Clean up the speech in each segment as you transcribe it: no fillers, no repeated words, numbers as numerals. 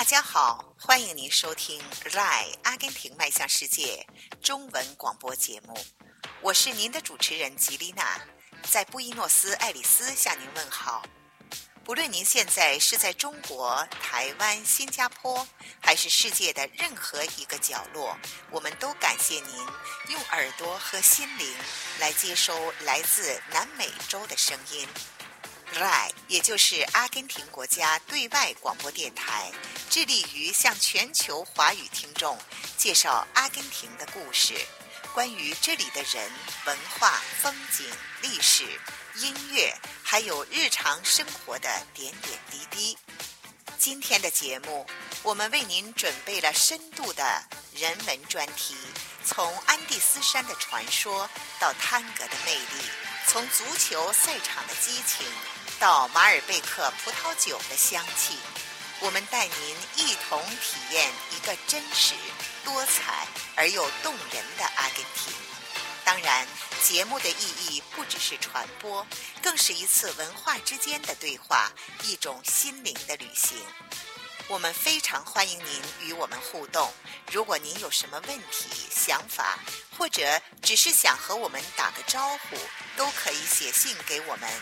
大家好，欢迎您收听 RAI 阿根廷迈向世界中文广播节目，我是您的主持人吉丽娜，在布宜诺斯艾利斯向您问好。不论您现在是在中国、台湾、新加坡，还是世界的任何一个角落，我们都感谢您用耳朵和心灵来接收来自南美洲的声音。RAI 也就是阿根廷国家对外广播电台，致力于向全球华语听众介绍阿根廷的故事，关于这里的人、文化、风景、历史、音乐，还有日常生活的点点滴滴。今天的节目，我们为您准备了深度的人文专题，从安第斯山的传说到探戈的魅力，从足球赛场的激情到马尔贝克葡萄酒的香气，我们带您一同体验一个真实、多彩而又动人的阿根廷。当然，节目的意义不只是传播，更是一次文化之间的对话，一种心灵的旅行。我们非常欢迎您与我们互动，如果您有什么问题、想法，或者只是想和我们打个招呼，都可以写信给我们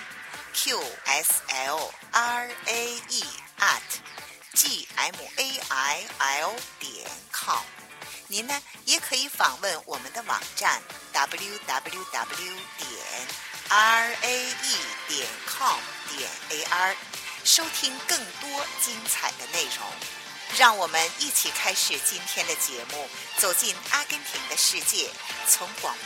qslrae@gmail.com。 您呢，也可以访问我们的网站 www.rae.com.ar， 收听更多精彩的内容。让我们一起开始今天的节目，走进阿根廷的世界，从广